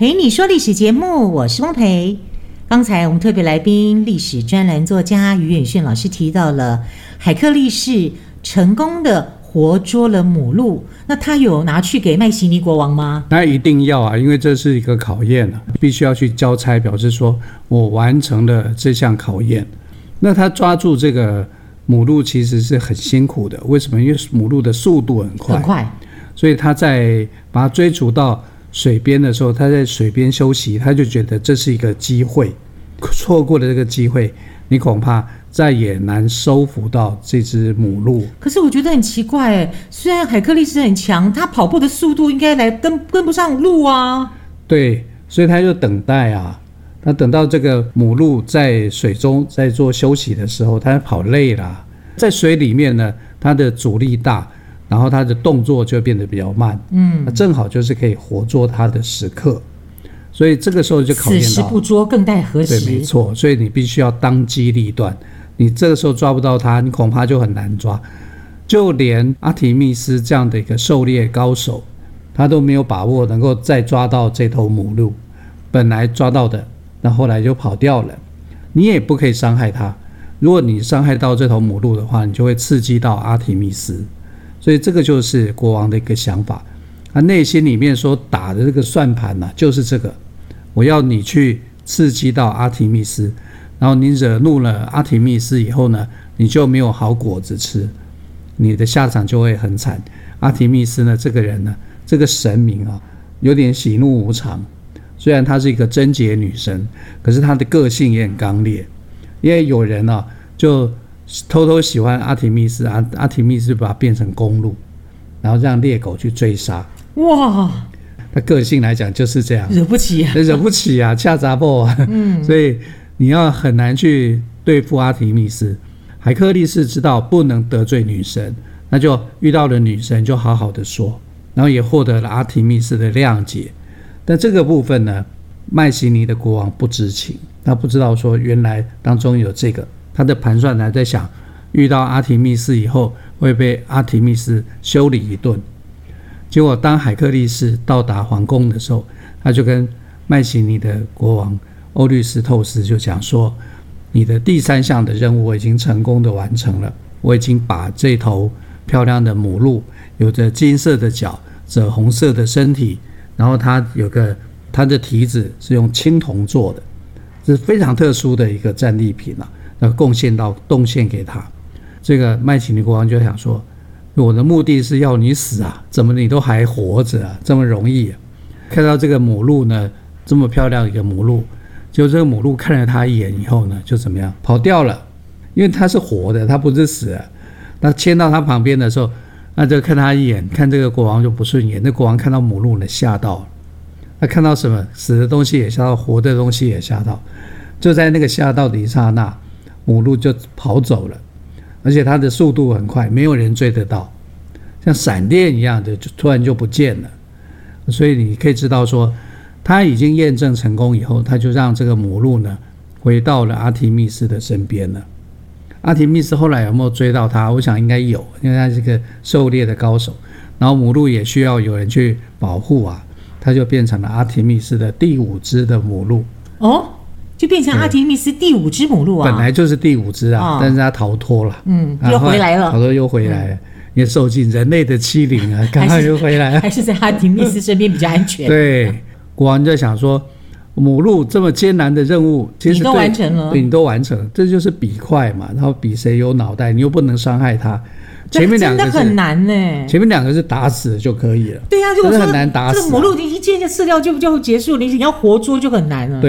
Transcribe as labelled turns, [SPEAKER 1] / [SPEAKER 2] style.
[SPEAKER 1] 陪你说历史节目，我是汪培。刚才我们特别来宾历史专栏作家于远炫老师提到了海克力士成功的活捉了母鹿，那他有拿去给麦西尼国王吗？
[SPEAKER 2] 那一定要啊，因为这是一个考验啊，必须要去交差，表示说我完成了这项考验。那他抓住这个母鹿其实是很辛苦的，为什么？因为母鹿的速度很快，所以他在把它追逐到水边的时候，他在水边休息，他就觉得这是一个机会，错过了这个机会，你恐怕再也难收服到这只母鹿。
[SPEAKER 1] 可是我觉得很奇怪，虽然海克力士很强，他跑步的速度应该跟不上鹿啊。
[SPEAKER 2] 对，所以他就等待啊，他等到这个母鹿在水中在做休息的时候，他跑累了，在水里面呢，它的阻力大，然后它的动作就变得比较慢，那正好就是可以活捉它的时刻。所以这个时候就考验到
[SPEAKER 1] 此时不捉更待何时。
[SPEAKER 2] 对，没错，所以你必须要当机立断，你这个时候抓不到它，你恐怕就很难抓。就连阿提密斯这样的一个狩猎高手，他都没有把握能够再抓到这头母鹿，本来抓到的，那后来就跑掉了。你也不可以伤害它，如果你伤害到这头母鹿的话，你就会刺激到阿提密斯。所以这个就是国王的一个想法，他内心里面所打的这个算盘呢，就是这个，我要你去刺激到阿提密斯，然后你惹怒了阿提密斯以后呢，你就没有好果子吃，你的下场就会很惨。阿提密斯呢，这个人呢，这个神明啊，有点喜怒无常。虽然她是一个贞洁女神，可是她的个性也很刚烈。因为有人啊，就偷偷喜欢阿提密斯，阿提密斯把它变成公鹿，然后让猎狗去追杀。
[SPEAKER 1] 哇！
[SPEAKER 2] 他个性来讲就是这样，
[SPEAKER 1] 惹不起啊，
[SPEAKER 2] 惹不起啊，恰杂爆啊。所以你要很难去对付阿提密斯。海克力士知道不能得罪女神，那就遇到了女神就好好的说，然后也获得了阿提密斯的谅解。但这个部分呢，麦西尼的国王不知情，他不知道说原来当中有这个，他的盘算还在想，遇到阿提密斯以后会被阿提密斯修理一顿。结果当海克力士到达皇宫的时候，他就跟麦西尼的国王欧律斯透斯就讲说，你的第3项的任务我已经成功的完成了，我已经把这头漂亮的母鹿，有着金色的脚，赭红色的身体，然后它的蹄子是用青铜做的，这是非常特殊的一个战利品啊，要贡献给他。这个麦西尼国王就想说，我的目的是要你死啊，怎么你都还活着啊，这么容易啊。看到这个母鹿呢，这么漂亮一个母鹿，就这个母鹿看了他一眼以后呢，就怎么样，跑掉了。因为他是活的，他不是死的。那牵到他旁边的时候，那就看他一眼，看这个国王就不顺眼。那国王看到母鹿呢，吓到了。他看到什么？死的东西也吓到，活的东西也吓到。就在那个吓到的一刹那，母鹿就跑走了，而且它的速度很快，没有人追得到，像闪电一样的，就突然就不见了。所以你可以知道说，他已经验证成功以后，他就让这个母鹿呢回到了阿提密斯的身边了。阿提密斯后来有没有追到他？我想应该有，因为他是个狩猎的高手，然后母鹿也需要有人去保护啊，他就变成了阿提密斯的第5只的母鹿。
[SPEAKER 1] 哦，就变成阿提密斯第5只母鹿啊？
[SPEAKER 2] 本来就是第5只啊，但是他逃脱了，
[SPEAKER 1] 又回来了，
[SPEAKER 2] 逃脱又回来了，也受尽人类的欺凌啊，赶快又回来了，
[SPEAKER 1] 还是在阿提密斯身边比较安全。
[SPEAKER 2] 对，国王就想说，母鹿这么艰难的任务，其实
[SPEAKER 1] 你都完成了，
[SPEAKER 2] 对，你都完成了，这就是比快嘛，然后比谁有脑袋，你又不能伤害他。前面两个
[SPEAKER 1] 真的很难呢，
[SPEAKER 2] 前面2个是打死就可以了。
[SPEAKER 1] 对啊，如果说
[SPEAKER 2] 很难打死，
[SPEAKER 1] 这个母鹿一箭就射掉就结束了，你要活捉就很难了。
[SPEAKER 2] 对。